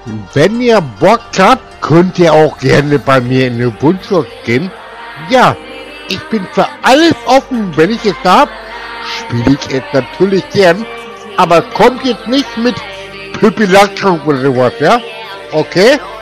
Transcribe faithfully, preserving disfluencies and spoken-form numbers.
Wenn ihr Bock habt, könnt ihr auch gerne bei mir in den Wunschkurs gehen. Ja, ich bin für alles offen. Wenn ich es hab, spiele ich es natürlich gern. Aber kommt jetzt nicht mit Pippi Langstrumpf oder sowas, ja? Okay?